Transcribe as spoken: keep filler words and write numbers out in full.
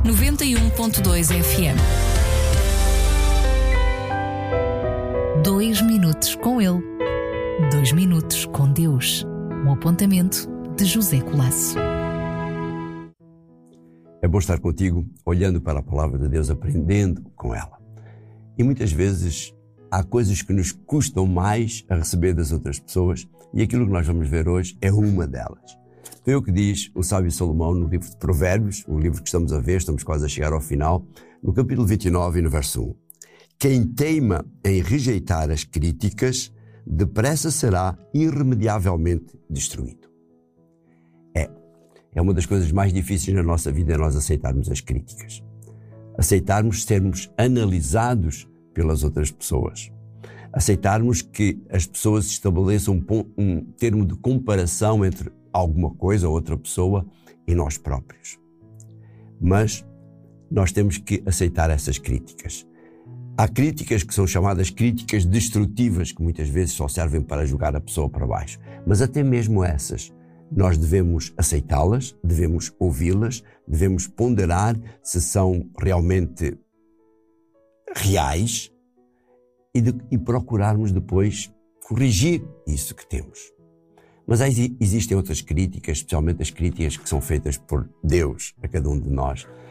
noventa e um ponto dois F M. Dois minutos com ele. Dois minutos com Deus. Um apontamento de José Colasso. É bom estar contigo, olhando para a palavra de Deus, aprendendo com ela. E muitas vezes há coisas que nos custam mais a receber das outras pessoas, e aquilo que nós vamos ver hoje é uma delas. Foi o que diz o sábio Salomão no livro de Provérbios, o livro que estamos a ver, estamos quase a chegar ao final, no capítulo vinte e nove e no verso um. Quem teima em rejeitar as críticas, depressa será irremediavelmente destruído. É, é uma das coisas mais difíceis na nossa vida, é nós aceitarmos as críticas. Aceitarmos sermos analisados pelas outras pessoas. Aceitarmos que as pessoas estabeleçam um, um termo de comparação entre alguma coisa ou outra pessoa e nós próprios. Mas nós temos que aceitar essas críticas. Há críticas que são chamadas críticas destrutivas, que muitas vezes só servem para jogar a pessoa para baixo. Mas até mesmo essas, nós devemos aceitá-las, devemos ouvi-las, devemos ponderar se são realmente reais e, de, e procurarmos depois corrigir isso que temos. Mas existem outras críticas, especialmente as críticas que são feitas por Deus a cada um de nós.